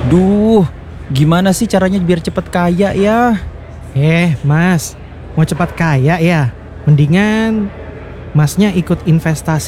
Duh, gimana sih caranya biar cepet kaya ya? Mas, mau cepat kaya ya? Mendingan masnya ikut investasi